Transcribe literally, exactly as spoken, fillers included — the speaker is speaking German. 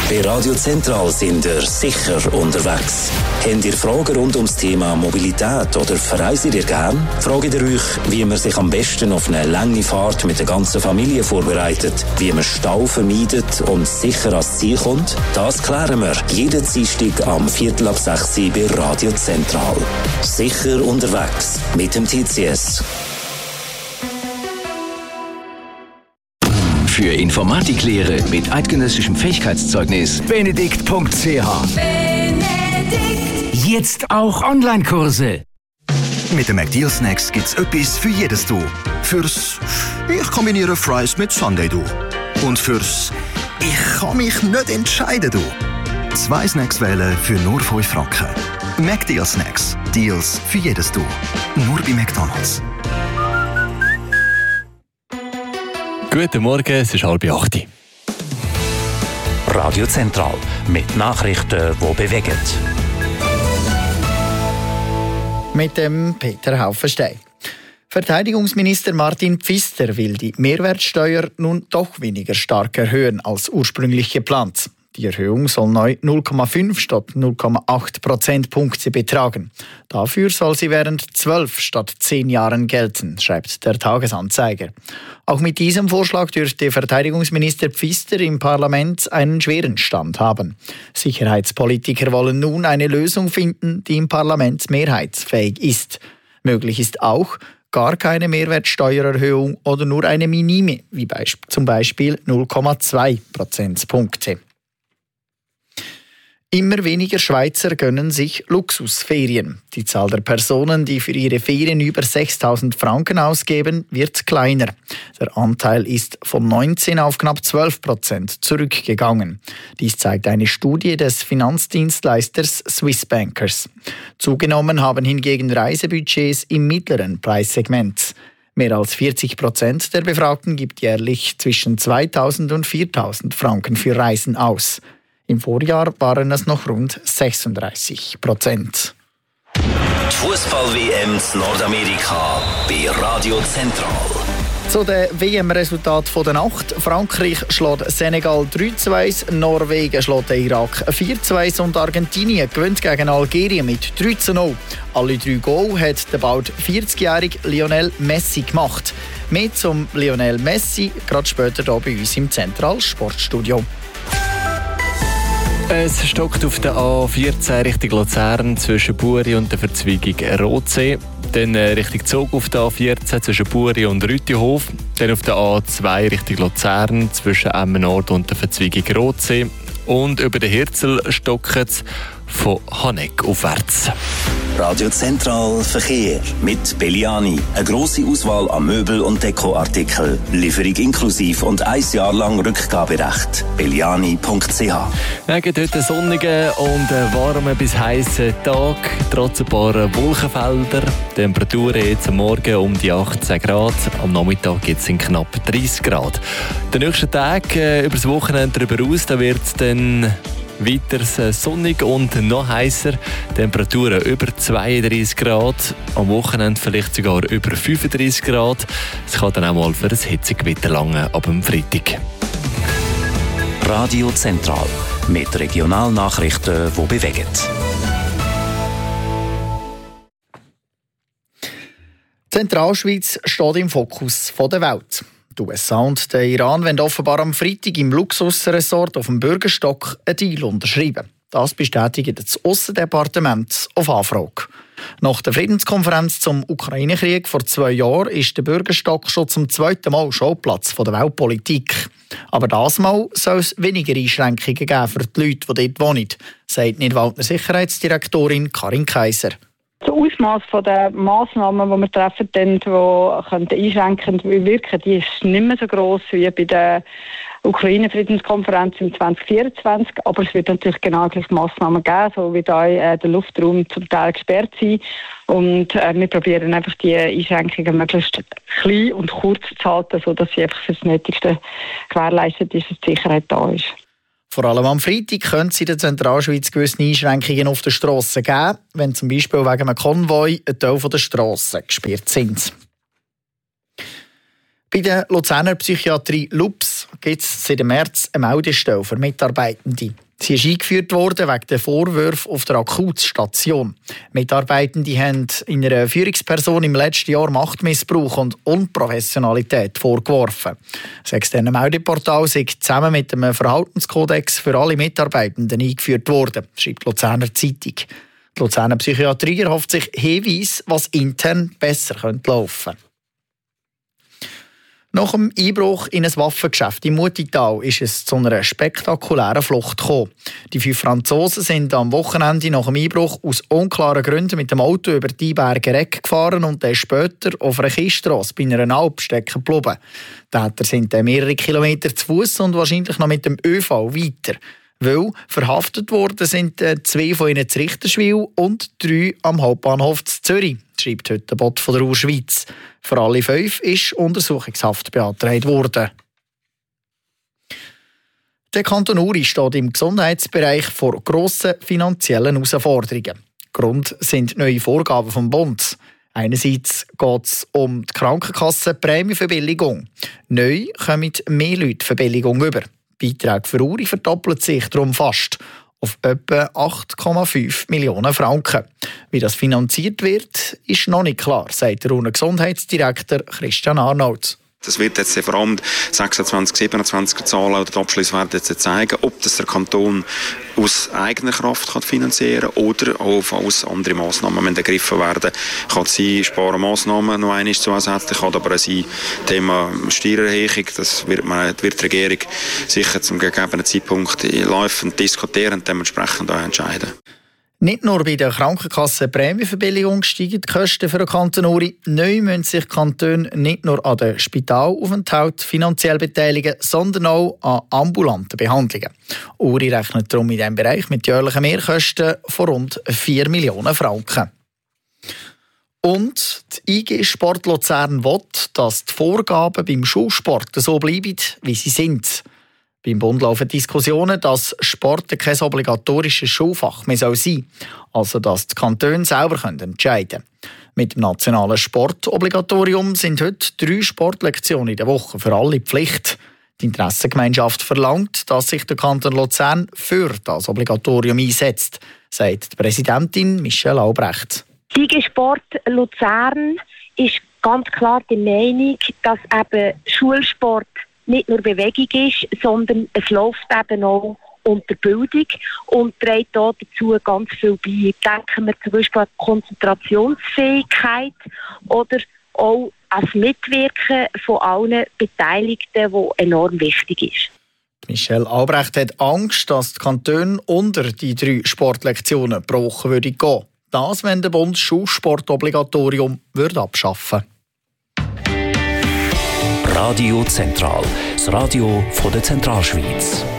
Bei Radio Zentral sind ihr sicher unterwegs. Habt ihr Fragen rund ums Thema Mobilität oder verreist ihr gern? Fragt ihr euch, wie man sich am besten auf eine lange Fahrt mit der ganzen Familie vorbereitet, wie man Stau vermeidet und sicher ans Ziel kommt? Das klären wir jeden Dienstag am Viertel ab sechs bei Radio Zentral. Sicher unterwegs mit dem T C S. Für Informatiklehre mit eidgenössischem Fähigkeitszeugnis benedikt punkt c h. Benedikt. Jetzt auch Online-Kurse. Mit den McDeal Snacks gibt's etwas für jedes Du. Fürs Ich kombiniere Fries mit Sundae Du. Und fürs Ich kann mich nicht entscheiden Du. Zwei Snacks wählen für nur fünf Franken. McDeal Snacks. Deals für jedes Du. Nur bei McDonald's. Guten Morgen, es ist halb acht. Radio Zentral mit Nachrichten, die bewegen. Mit dem Peter Haufenstein. Verteidigungsminister Martin Pfister will die Mehrwertsteuer nun doch weniger stark erhöhen als ursprünglich geplant. Die Erhöhung soll neu null Komma fünf statt null Komma acht Prozentpunkte betragen. Dafür soll sie während zwölf statt zehn Jahren gelten, schreibt der Tagesanzeiger. Auch mit diesem Vorschlag dürfte Verteidigungsminister Pfister im Parlament einen schweren Stand haben. Sicherheitspolitiker wollen nun eine Lösung finden, die im Parlament mehrheitsfähig ist. Möglich ist auch gar keine Mehrwertsteuererhöhung oder nur eine minime, wie beisp- zum Beispiel null Komma zwei Prozentpunkte. Immer weniger Schweizer gönnen sich Luxusferien. Die Zahl der Personen, die für ihre Ferien über sechstausend Franken ausgeben, wird kleiner. Der Anteil ist von neunzehn auf knapp zwölf Prozent zurückgegangen. Dies zeigt eine Studie des Finanzdienstleisters Swiss Bankers. Zugenommen haben hingegen Reisebudgets im mittleren Preissegment. Mehr als vierzig Prozent der Befragten gibt jährlich zwischen zweitausend und viertausend Franken für Reisen aus. Im Vorjahr waren es noch rund sechsunddreißig Prozent. Die Fußball-W M in Nordamerika bei Radio Zentral. Zu den W M-Resultaten der Nacht. Frankreich schlägt Senegal drei zu eins, Norwegen schlägt den Irak vier zu eins und Argentinien gewinnt gegen Algerien mit drei zu null. Alle drei Goal hat der bald vierzigjährige Lionel Messi gemacht. Mehr zum Lionel Messi gerade später hier bei uns im Zentral Sportstudio. Es stockt auf der A vierzehn Richtung Luzern zwischen Buri und der Verzweigung Rotsee. Dann Richtung Zug auf der A vierzehn zwischen Buri und Rütihof. Dann auf der A zwei Richtung Luzern zwischen Emmen Nord und der Verzweigung Rotsee. Und über den Hirzel stockt es von Haneck aufwärts. Radio Zentral Verkehr mit Belliani. Eine grosse Auswahl an Möbel- und Dekoartikeln. Lieferung inklusiv und ein Jahr lang Rückgaberecht. belliani punkt c h. Wegen heute einen sonnigen und warmen bis heißen Tag. Trotz ein paar Wolkenfelder. Temperaturen jetzt am Morgen um die achtzehn Grad. Am Nachmittag gibt es in knapp dreißig Grad. Den nächsten Tag äh, über das Wochenende darüber aus, da wird es dann weiter sonnig und noch heißer. Temperaturen über zweiunddreißig Grad. Am Wochenende vielleicht sogar über fünfunddreißig Grad. Es kann dann auch mal für ein Hitzegewitter lange ab dem Freitag. Radio Zentral mit Regionalnachrichten, die bewegen. Zentralschweiz steht im Fokus der Welt. Die U S A und der Iran wollen offenbar am Freitag im Luxusresort auf dem Bürgerstock einen Deal unterschreiben. Das bestätigt das Aussendepartement auf Anfrage. Nach der Friedenskonferenz zum Ukraine-Krieg vor zwei Jahren ist der Bürgerstock schon zum zweiten Mal Schauplatz der Weltpolitik. Aber das Mal soll es weniger Einschränkungen geben für die Leute, die dort wohnen, sagt Nidwaldner Sicherheitsdirektorin Karin Kaiser. Das Ausmaß der Massnahmen, die wir treffen, die einschränkend wirken, die ist nicht mehr so gross wie bei der Ukraine-Friedenskonferenz im zwanzig vierundzwanzig. Aber es wird natürlich genau gleich Massnahmen geben, so wie da äh, der Luftraum zum Teil gesperrt sein. Und äh, wir probieren einfach die Einschränkungen möglichst klein und kurz zu halten, sodass sie einfach für das Nötigste gewährleistet ist, dass die Sicherheit da ist. Vor allem am Freitag könnte es in der Zentralschweiz gewisse Einschränkungen auf den Strassen geben, wenn zum Beispiel wegen einem Konvoi ein Teil der Strassen gesperrt sind. Bei der Luzerner Psychiatrie L U P S gibt es seit März eine Meldestelle für Mitarbeitende. Sie ist eingeführt worden wegen der Vorwürfe auf der Akutstation. Mitarbeitende haben in einer Führungsperson im letzten Jahr Machtmissbrauch und Unprofessionalität vorgeworfen. Das externe Meldeportal sei zusammen mit einem Verhaltenskodex für alle Mitarbeitenden eingeführt worden, schreibt die Luzerner Zeitung. Die Luzerner Psychiatrie erhofft sich Hinweise, was intern besser laufen könnte. Nach dem Einbruch in ein Waffengeschäft im Mutital ist es zu einer spektakulären Flucht gekommen. Die fünf Franzosen sind am Wochenende nach dem Einbruch aus unklaren Gründen mit dem Auto über die Berge Reck gefahren und dann später auf einer Kiesstrasse bei einer Alp stecken geblieben. Die Täter sind dann mehrere Kilometer zu Fuß und wahrscheinlich noch mit dem ÖV weiter. Weil verhaftet worden sind zwei von ihnen zu Richterswil und drei am Hauptbahnhof zu Zürich, schreibt heute der Bot von der U Schweiz. Für alle fünf ist Untersuchungshaft beantragt worden. Der Kanton Uri steht im Gesundheitsbereich vor grossen finanziellen Herausforderungen. Grund sind neue Vorgaben vom Bund. Einerseits geht es um die Krankenkassenprämienverbilligung. Neu kommen mehr Leute Verbilligung über. Die Beiträge für Uri verdoppeln sich darum fast auf etwa acht Komma fünf Millionen Franken. Wie das finanziert wird, ist noch nicht klar, sagt der Urner Gesundheitsdirektor Christian Arnold. Das wird jetzt vor allem sechsundzwanzig, siebenundzwanziger Zahlen oder die Abschlüsse werden jetzt zeigen, ob das der Kanton aus eigener Kraft kann finanzieren kann oder auch aus anderen Massnahmen ergriffen werden. Kann sein Sparmaßnahmen noch einmal zusätzlich, kann aber auch sein Thema Steuererhöhung. Das wird, man, wird die Regierung sicher zum gegebenen Zeitpunkt laufend diskutieren und dementsprechend auch entscheiden. Nicht nur bei der Krankenkasse-Prämienverbilligung steigen die Kosten für den Kanton Uri. Neu müssen sich Kantone nicht nur an den Spitalaufenthalt finanziell beteiligen, sondern auch an ambulanten Behandlungen. Uri rechnet darum in diesem Bereich mit jährlichen Mehrkosten von rund vier Millionen Franken. Und die I G Sport Luzern will, dass die Vorgaben beim Schulsport so bleiben, wie sie sind. Beim Bund laufen Diskussionen, dass Sport kein obligatorisches Schulfach mehr sein soll, also dass die Kantone selber entscheiden können. Mit dem nationalen Sportobligatorium sind heute drei Sportlektionen in der Woche für alle Pflicht. Die Interessengemeinschaft verlangt, dass sich der Kanton Luzern für das Obligatorium einsetzt, sagt die Präsidentin Michelle Albrecht. Die I G Sport Luzern ist ganz klar der Meinung, dass eben Schulsport nicht nur Bewegung ist, sondern es läuft eben auch unter Bildung und trägt auch dazu ganz viel bei. Denken wir zum Beispiel an die Konzentrationsfähigkeit oder auch an das Mitwirken von allen Beteiligten, was enorm wichtig ist. Michelle Albrecht hat Angst, dass die Kantone unter die drei Sportlektionen pro Woche gehen würden. Das, wenn der Bund das Schulsportobligatorium abschaffen würde. Radio Zentral, das Radio von der Zentralschweiz.